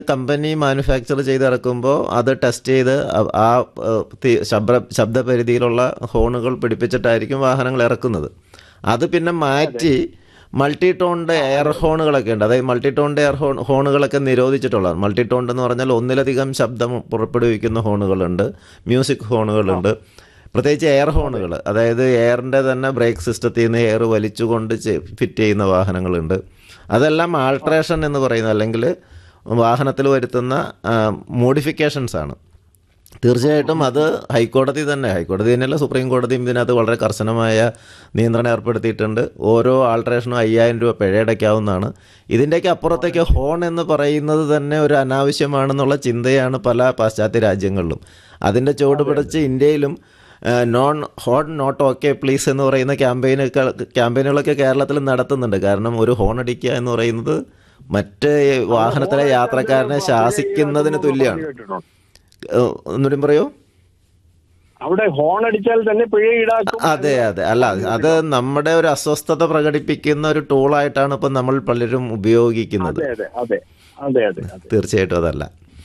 Company manufacture ചെയ്തിറക്കുമ്പോൾ അത് test ചെയ്ത് ആ ശബ്ദപരിധിയിലുള്ള ഹോണുകൾ പിടിപ്പിച്ചിട്ടായിരിക്കും വാഹനങ്ങൾ ഇറക്കുന്നത്. അത് പിന്നെ മാറ്റി മൾട്ടി ടോണിൻ്റെ എയർ ഹോണുകളൊക്കെ ഉണ്ട്. അതായത് മൾട്ടി ടോണിൻ്റെ എയർ ഹോണുകളൊക്കെ നിരോധിച്ചിട്ടുള്ളതാണ്. മൾട്ടി ടോൺ എന്ന് പറഞ്ഞാൽ ഒന്നിലധികം ശബ്ദം പുറപ്പെടുവിക്കുന്ന ഹോണുകളുണ്ട്, മ്യൂസിക് ഹോണുകളുണ്ട്, പ്രത്യേകിച്ച് എയർ ഹോണുകൾ. അതായത് എയറിൻ്റെ തന്നെ ബ്രേക്ക് സിസ്റ്റത്തിൽ നിന്ന് എയർ വലിച്ചുകൊണ്ട് ഫിറ്റ് ചെയ്യുന്ന വാഹനങ്ങളുണ്ട്. അതെല്ലാം ആൾട്രേഷൻ എന്ന് പറയുന്നത്, അല്ലെങ്കിൽ വാഹനത്തിൽ വരുത്തുന്ന മോഡിഫിക്കേഷൻസ് ആണ്. തീർച്ചയായിട്ടും അത് ഹൈക്കോടതി തന്നെയല്ല, സുപ്രീം കോടതിയും ഇതിനകത്ത് വളരെ കർശനമായ നിയന്ത്രണം ഏർപ്പെടുത്തിയിട്ടുണ്ട്. ഓരോ ആൾട്രേഷനും 5000 രൂപ പിഴയടയ്ക്കാവുന്നതാണ്. ഇതിൻ്റെയൊക്കെ അപ്പുറത്തേക്ക് ഹോൺ എന്ന് പറയുന്നത് തന്നെ ഒരു അനാവശ്യമാണെന്നുള്ള ചിന്തയാണ് പല പാശ്ചാത്യ രാജ്യങ്ങളിലും. അതിൻ്റെ ചുവട് പിടിച്ച് ഇന്ത്യയിലും non horn not okay please എന്ന് പറയുന്ന ക്യാമ്പയിനുകളൊക്കെ കേരളത്തിൽ നടത്തുന്നുണ്ട്. കാരണം ഒരു ഹോൺ അടിക്കുക എന്ന് പറയുന്നത് മറ്റ് വാഹനത്തിലെ യാത്രക്കാരനെ ശാസിക്കുന്നതിന് തുല്യമാണ്. ഒന്നുകൂടി പറയൂ. അവിടെ ഹോൺ അടിച്ചാൽ തന്നെ പിഴ ഈടാക്കും. അതെ. അല്ല, അത് നമ്മുടെ ഒരു അസ്വസ്ഥത പ്രകടിപ്പിക്കുന്ന ഒരു ടൂളായിട്ടാണ് ഇപ്പം നമ്മൾ പലരും ഉപയോഗിക്കുന്നത്. തീർച്ചയായിട്ടും അതല്ല.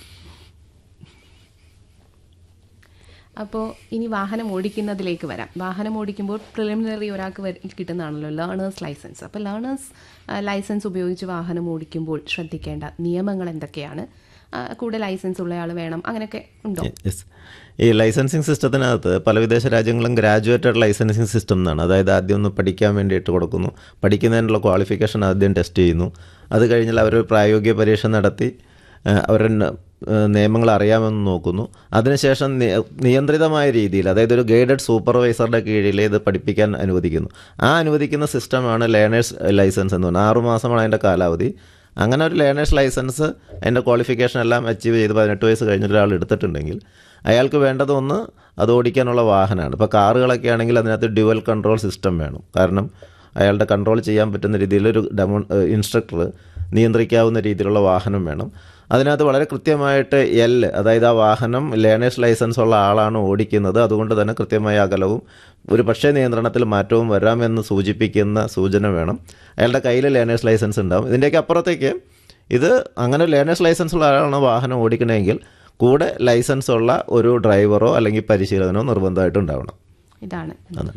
അപ്പോൾ ഇനി വാഹനം ഓടിക്കുന്നതിലേക്ക് വരാം. വാഹനം ഓടിക്കുമ്പോൾ പ്രിലിമിനറി ഒരാൾക്ക് കിട്ടുന്നതാണല്ലോ ലേണേഴ്സ് ലൈസൻസ്. അപ്പോൾ ലേണേഴ്സ് ലൈസൻസ് ഉപയോഗിച്ച് വാഹനം ഓടിക്കുമ്പോൾ ശ്രദ്ധിക്കേണ്ട നിയമങ്ങൾ എന്തൊക്കെയാണ്? കൂടെ ലൈസൻസ് ഉള്ളയാൾ വേണം, അങ്ങനെയൊക്കെ ഉണ്ടോ? ഈ ലൈസൻസിങ് സിസ്റ്റത്തിനകത്ത് പല വിദേശ രാജ്യങ്ങളും ഗ്രാജുവേറ്റഡ് ലൈസൻസിങ് സിസ്റ്റം എന്നാണ്. അതായത് ആദ്യം ഒന്ന് പഠിക്കാൻ വേണ്ടിയിട്ട് കൊടുക്കുന്നു, പഠിക്കുന്നതിനുള്ള ക്വാളിഫിക്കേഷൻ ആദ്യം ടെസ്റ്റ് ചെയ്യുന്നു, അത് കഴിഞ്ഞാൽ അവർ പ്രായോഗിക പരീക്ഷ നടത്തി അവരുടെ നിയമങ്ങൾ അറിയാമെന്ന് നോക്കുന്നു. അതിനുശേഷം നിയന്ത്രിതമായ രീതിയിൽ, അതായത് ഒരു ഗൈഡഡ് സൂപ്പർവൈസറുടെ കീഴിൽ ഇത് പഠിപ്പിക്കാൻ അനുവദിക്കുന്നു. ആ അനുവദിക്കുന്ന സിസ്റ്റമാണ് ലേണേഴ്സ് ലൈസൻസ് എന്ന് പറയുന്നത്. 6 മാസമാണ് അതിൻ്റെ കാലാവധി. അങ്ങനെ ഒരു ലേണേഴ്സ് ലൈസൻസ് അതിൻ്റെ ക്വാളിഫിക്കേഷൻ എല്ലാം അച്ചീവ് ചെയ്ത് 18 വയസ്സ് കഴിഞ്ഞ ഒരാൾ എടുത്തിട്ടുണ്ടെങ്കിൽ അയാൾക്ക് വേണ്ടതൊന്ന് അത് ഓടിക്കാനുള്ള വാഹനമാണ്. ഇപ്പോൾ കാറുകളൊക്കെ ആണെങ്കിൽ അതിനകത്ത് ഡ്യുവൽ കൺട്രോൾ സിസ്റ്റം വേണം. കാരണം അയാളുടെ കൺട്രോൾ ചെയ്യാൻ പറ്റുന്ന രീതിയിലൊരു ഇൻസ്ട്രക്ടർ നിയന്ത്രിക്കാവുന്ന രീതിയിലുള്ള വാഹനം വേണം. അതിനകത്ത് വളരെ കൃത്യമായിട്ട് അതായത് ആ വാഹനം ലേണേഴ്സ് ലൈസൻസ് ഉള്ള ആളാണ് ഓടിക്കുന്നത്, അതുകൊണ്ട് തന്നെ കൃത്യമായ അകലവും ഒരു പക്ഷേ നിയന്ത്രണത്തിൽ മാറ്റവും വരാമെന്ന് സൂചിപ്പിക്കുന്ന സൂചന വേണം. അയാളുടെ കയ്യിൽ ലേണേഴ്സ് ലൈസൻസ് ഉണ്ടാവും. ഇതിൻ്റെയൊക്കെ അപ്പുറത്തേക്ക് ഇത് അങ്ങനെ ലേണേഴ്സ് ലൈസൻസ് ഉള്ള ആളാണ് വാഹനം ഓടിക്കണമെങ്കിൽ കൂടെ ലൈസൻസ് ഉള്ള ഒരു ഡ്രൈവറോ അല്ലെങ്കിൽ പരിശീലകനോ നിർബന്ധമായിട്ട് ഉണ്ടാവണം. ഇതാണ്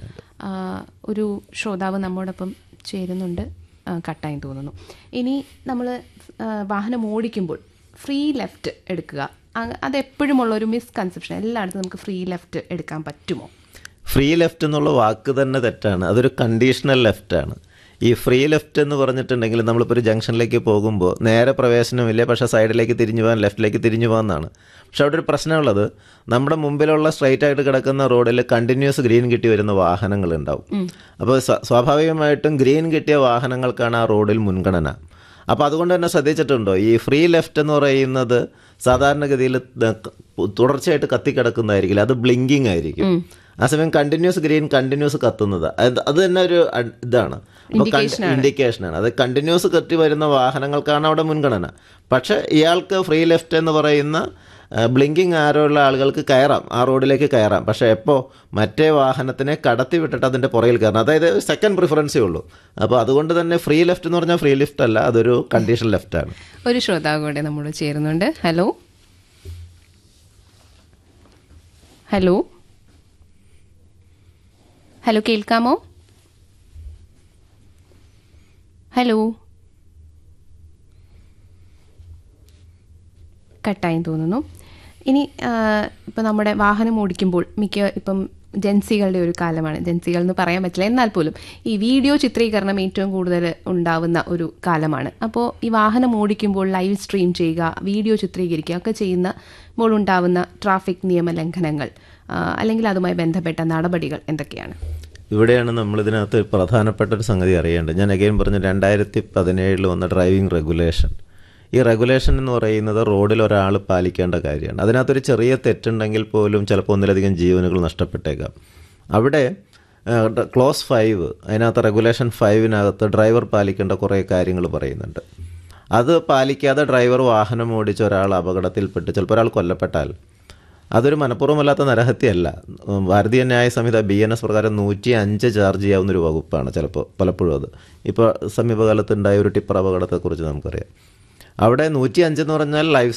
ഒരു ശ്രോതാവ് നമ്മോടൊപ്പം ചേരുന്നുണ്ട്, കട്ടായി തോന്നുന്നു. ഇനി നമ്മൾ വാഹനം ഓടിക്കുമ്പോൾ ഫ്രീ ലെഫ്റ്റ് എടുക്കുക, അതെപ്പോഴുമുള്ളൊരു മിസ്കൺസെപ്ഷൻ. എല്ലായിടത്തും നമുക്ക് ഫ്രീ ലെഫ്റ്റ് എടുക്കാൻ പറ്റുമോ? ഫ്രീ ലെഫ്റ്റ് എന്നുള്ള വാക്ക് തന്നെ തെറ്റാണ്. അതൊരു കണ്ടീഷണൽ ലെഫ്റ്റാണ്. ഈ ഫ്രീ ലെഫ്റ്റ് എന്ന് പറഞ്ഞിട്ടുണ്ടെങ്കിൽ നമ്മളിപ്പോൾ ഒരു ജംഗ്ഷനിലേക്ക് പോകുമ്പോൾ നേരെ പ്രവേശനമില്ല, പക്ഷേ സൈഡിലേക്ക് തിരിഞ്ഞു പോകാൻ, ലെഫ്റ്റിലേക്ക് തിരിഞ്ഞു പോകാമെന്നാണ്. പക്ഷെ അവിടെ ഒരു പ്രശ്നമുള്ളത്, നമ്മുടെ മുമ്പിലുള്ള സ്ട്രൈറ്റ് ആയിട്ട് കിടക്കുന്ന റോഡിൽ കണ്ടിന്യൂസ് ഗ്രീൻ കിട്ടി വരുന്ന വാഹനങ്ങളുണ്ടാവും. അപ്പോൾ സ്വാഭാവികമായിട്ടും ഗ്രീൻ കിട്ടിയ വാഹനങ്ങൾക്കാണ് ആ റോഡിൽ മുൻഗണന. അപ്പോൾ അതുകൊണ്ട് തന്നെ ശ്രദ്ധിച്ചിട്ടുണ്ടോ, ഈ ഫ്രീ ലെഫ്റ്റ് എന്ന് പറയുന്നത് സാധാരണഗതിയിൽ തുടർച്ചയായിട്ട് കത്തിക്കിടക്കുന്നതായിരിക്കില്ല, അത് ബ്ലിങ്കിങ് ആയിരിക്കും. ആ സമയം കണ്ടിന്യൂസ് ഗ്രീൻ കണ്ടിന്യൂസ് കത്തുന്നത് അത് തന്നെ ഒരു ഇതാണ്, ഇൻഡിക്കേഷനാണ്. അത് കണ്ടിന്യൂസ് കത്തി വരുന്ന വാഹനങ്ങൾക്കാണ് അവിടെ മുൻഗണന. പക്ഷേ ഇയാൾക്ക് ഫ്രീ ലെഫ്റ്റ് എന്ന് പറയുന്ന ബ്ലിങ്കിങ് ആരോയുള്ള ആളുകൾക്ക് കയറാം, ആ റോഡിലേക്ക് കയറാം. പക്ഷേ എപ്പോൾ മറ്റേ വാഹനത്തിനെ കടത്തി വിട്ടിട്ട് അതിൻ്റെ പുറകിൽ കയറണം, അതായത് സെക്കൻഡ് പ്രിഫറൻസേ ഉള്ളൂ. അപ്പോൾ അതുകൊണ്ട് തന്നെ ഫ്രീ ലെഫ്റ്റ് എന്ന് പറഞ്ഞാൽ ഫ്രീ ലെഫ്റ്റ് അല്ല, അതൊരു കണ്ടീഷൻ ലെഫ്റ്റാണ്. ഒരു ശ്രോതാവ് കൂടെ നമ്മോട് ചേരുന്നുണ്ട്. ഹലോ ഹലോ ഹലോ കേൾക്കാമോ? ഹലോ, കട്ടായി തോന്നുന്നു. ഇനി ഇപ്പം നമ്മുടെ വാഹനം ഓടിക്കുമ്പോൾ ഇപ്പം ജൻസികളുടെ ഒരു കാലമാണ്, ജൻസികൾ എന്ന് പറയാൻ പറ്റില്ല, എന്നാൽ പോലും ഈ വീഡിയോ ചിത്രീകരണം ഏറ്റവും കൂടുതൽ ഉണ്ടാവുന്ന ഒരു കാലമാണ്. അപ്പോൾ ഈ വാഹനം ഓടിക്കുമ്പോൾ ലൈവ് സ്ട്രീം ചെയ്യുക, വീഡിയോ ചിത്രീകരിക്കുക ഒക്കെ ചെയ്യുമ്പോൾ ഉണ്ടാവുന്ന ട്രാഫിക് നിയമലംഘനങ്ങൾ അല്ലെങ്കിൽ അതുമായി ബന്ധപ്പെട്ട നടപടികൾ എന്തൊക്കെയാണ്? ഇവിടെയാണ് നമ്മളിതിനകത്ത് പ്രധാനപ്പെട്ട ഒരു സംഗതി അറിയേണ്ടത്. ഞാൻ അഗെയിൻ പറഞ്ഞു, 2017 വന്ന ഡ്രൈവിംഗ് റെഗുലേഷൻ. ഈ റെഗുലേഷൻ എന്ന് പറയുന്നത് റോഡിൽ ഒരാൾ പാലിക്കേണ്ട കാര്യമാണ്. അതിനകത്തൊരു ചെറിയ തെറ്റുണ്ടെങ്കിൽ പോലും ചിലപ്പോൾ ഒന്നിലധികം ജീവനുകൾ നഷ്ടപ്പെട്ടേക്കാം. അവിടെ ക്ലോസ് 5, അതിനകത്ത് റെഗുലേഷൻ 5-നകത്ത് ഡ്രൈവർ പാലിക്കേണ്ട കുറേ കാര്യങ്ങൾ പറയുന്നുണ്ട്. അത് പാലിക്കാതെ ഡ്രൈവർ വാഹനം ഓടിച്ച ഒരാൾ അപകടത്തിൽപ്പെട്ട് ചിലപ്പോൾ ഒരാൾ കൊല്ലപ്പെട്ടാൽ അതൊരു മനഃപൂർവ്വമല്ലാത്ത നരഹത്യയല്ല. ഭാരതീയ ന്യായ സംഹിത BNS പ്രകാരം 105 ചാർജ് ചെയ്യാവുന്നൊരു വകുപ്പാണ് പലപ്പോഴും അത്. ഇപ്പോൾ സമീപകാലത്തുണ്ടായ ഒരു ടിപ്പർ അപകടത്തെക്കുറിച്ച് നമുക്കറിയാം. അവിടെ 105 എന്ന് പറഞ്ഞാൽ ലൈഫ്